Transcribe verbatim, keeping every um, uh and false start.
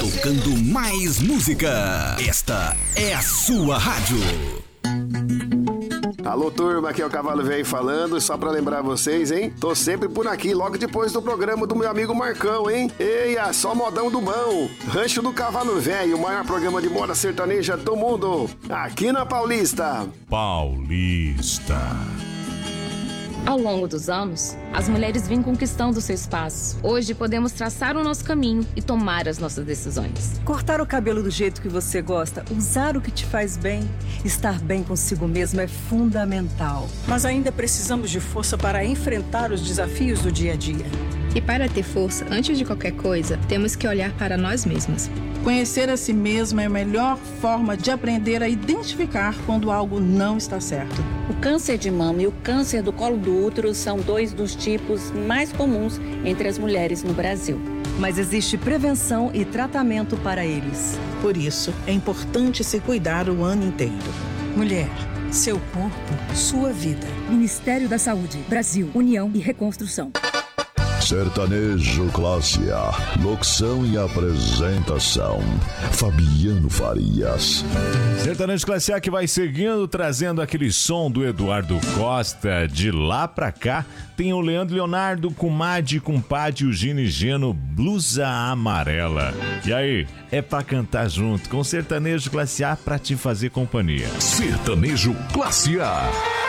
tocando mais música. Esta é a sua rádio. Alô, turma, aqui é o Cavalo Velho falando, só pra lembrar vocês, hein? Tô sempre por aqui, logo depois do programa do meu amigo Marcão, hein? Eia, só modão do bom. Rancho do Cavalo Velho, o maior programa de moda sertaneja do mundo, aqui na Paulista. Paulista. Ao longo dos anos, as mulheres vêm conquistando seu espaço. Hoje podemos traçar o nosso caminho e tomar as nossas decisões. Cortar o cabelo do jeito que você gosta, usar o que te faz bem, estar bem consigo mesmo é fundamental. Mas ainda precisamos de força para enfrentar os desafios do dia a dia. E para ter força, antes de qualquer coisa, temos que olhar para nós mesmas. Conhecer a si mesma é a melhor forma de aprender a identificar quando algo não está certo. O câncer de mama e o câncer do colo do útero são dois dos tipos mais comuns entre as mulheres no Brasil. Mas existe prevenção e tratamento para eles. Por isso, é importante se cuidar o ano inteiro. Mulher, seu corpo, sua vida. Ministério da Saúde, Brasil, União e Reconstrução. Sertanejo Classe A. Locução e apresentação: Fabiano Farias. Sertanejo Classe A que vai seguindo, trazendo aquele som do Eduardo Costa. De lá pra cá, tem o Leandro Leonardo, Comadre, Compadre, o Gino e Geno, Blusa Amarela. E aí, é pra cantar junto com Sertanejo Classe A pra te fazer companhia. Sertanejo Classe A.